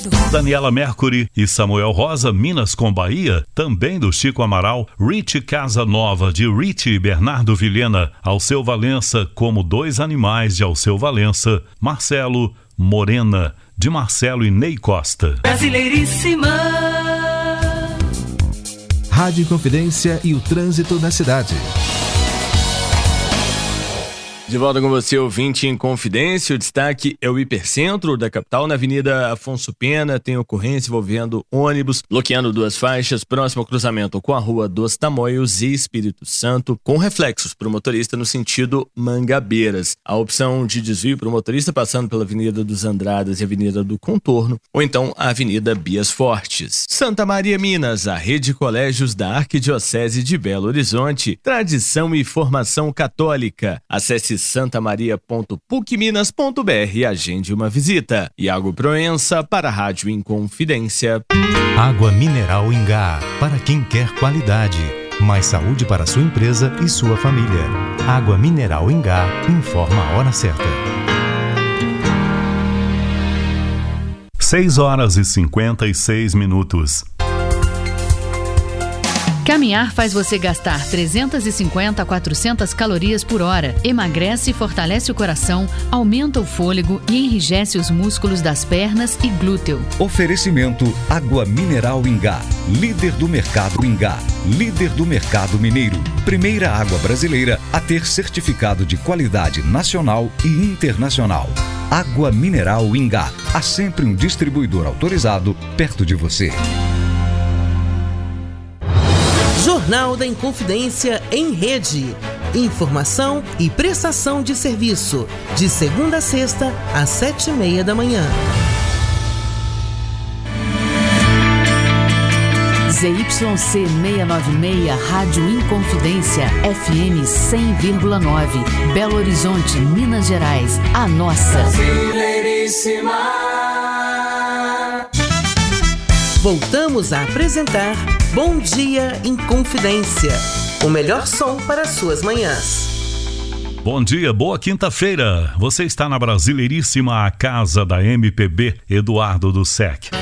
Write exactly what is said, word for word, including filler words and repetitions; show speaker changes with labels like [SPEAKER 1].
[SPEAKER 1] Daniela Mercury e Samuel Rosa, Minas com Bahia, também do Chico Amaral. Rich Casa Nova, de Rich e Bernardo Vilhena. Alceu Valença, Como Dois Animais, de Alceu Valença. Marcelo, Morena, de Marcelo e Ney Costa.
[SPEAKER 2] Brasileiríssima.
[SPEAKER 3] Rádio Inconfidência e o trânsito na cidade.
[SPEAKER 4] De volta com você, ouvinte em Confidência. O destaque é o hipercentro da capital, na Avenida Afonso Pena. Tem ocorrência envolvendo ônibus, bloqueando duas faixas, próximo ao cruzamento com a Rua dos Tamoios e Espírito Santo, com reflexos para o motorista no sentido Mangabeiras. A opção de desvio para o motorista passando pela Avenida dos Andradas e Avenida do Contorno, ou então a Avenida Bias Fortes. Santa Maria, Minas, a rede de colégios da Arquidiocese de Belo Horizonte. Tradição e formação católica. Acesse santamaria ponto puc minas ponto b r e agende uma visita. Iago Proença para a Rádio Inconfidência.
[SPEAKER 5] Água mineral Ingá, para quem quer qualidade, mais saúde para sua empresa e sua família. Água mineral Ingá, informa a hora certa.
[SPEAKER 1] seis horas e cinquenta e seis minutos.
[SPEAKER 6] Caminhar faz você gastar trezentas e cinquenta a quatrocentas calorias por hora, emagrece e fortalece o coração, aumenta o fôlego e enrijece os músculos das pernas e glúteo.
[SPEAKER 7] Oferecimento Água Mineral Ingá, líder do mercado Ingá, líder do mercado mineiro, primeira água brasileira a ter certificado de qualidade nacional e internacional. Água Mineral Ingá, há sempre um distribuidor autorizado perto de você.
[SPEAKER 8] Jornal da Inconfidência em Rede. Informação e prestação de serviço. De segunda a sexta, às sete e meia da manhã.
[SPEAKER 6] Z Y C seiscentos e noventa e seis, Rádio Inconfidência, F M cem vírgula nove, Belo Horizonte, Minas Gerais. A nossa.
[SPEAKER 2] Brasileiríssima.
[SPEAKER 8] Voltamos a apresentar Bom Dia Inconfidência. O melhor som para suas manhãs.
[SPEAKER 1] Bom dia, boa quinta-feira. Você está na Brasileiríssima, a casa da M P B, Eduardo do S E C.